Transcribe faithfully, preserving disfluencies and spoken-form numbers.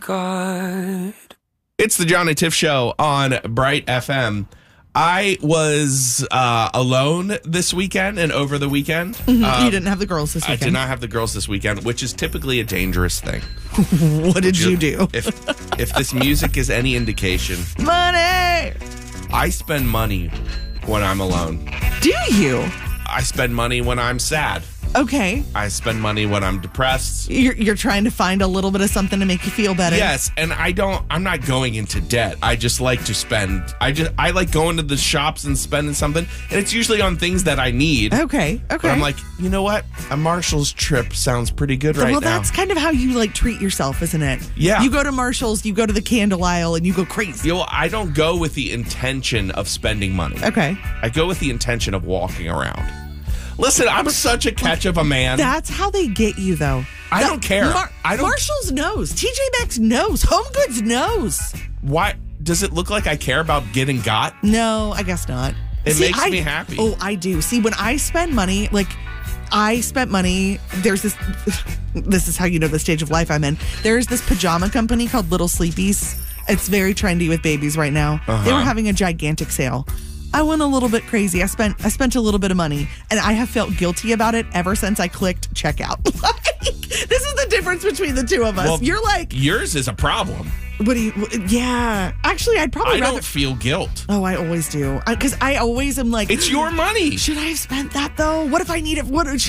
God. It's the John and Tiff Show on Bright F M. I was uh, alone this weekend and over the weekend. Mm-hmm. Um, you didn't have the girls this I weekend. did not have the girls this weekend, which is typically a dangerous thing. What did you do? If if this music is any indication, Money! I spend money when I'm alone. Do you? I spend money when I'm sad. Okay. I spend money when I'm depressed. You're, you're trying to find a little bit of something to make you feel better. Yes, and I don't I'm not going into debt. I just like to spend. I just I like going to the shops and spending something, and it's usually on things that I need. Okay. Okay. But I'm like, you know what? A Marshall's trip sounds pretty good right well, now. that's kind of how you like treat yourself, isn't it? Yeah. You go to Marshall's, you go to the candle aisle, and you go crazy. You know, I don't go with the intention of spending money. Okay. I go with the intention of walking around. Listen, I'm such a catch of a man. That's how they get you, though. I That- don't care. Mar- I don't. Marshall's knows. T J Maxx knows. Home Goods knows. Why does it look like I care about getting got? No, I guess not. It See, makes I- me happy. Oh, I do. See, when I spend money, like I spent money, there's this, this is how you know the stage of life I'm in. There's this pajama company called Little Sleepies. It's very trendy with babies right now. Uh-huh. They were having a gigantic sale. I went a little bit crazy. I spent I spent a little bit of money, and I have felt guilty about it ever since I clicked checkout. Like, this is the difference between the two of us. Well, You're like, yours is a problem. what do you? Yeah, actually, I'd probably I rather. don't feel guilt. Oh, I always do, because I, I always am like, It's your money. should I have spent that though? What if I need it? What should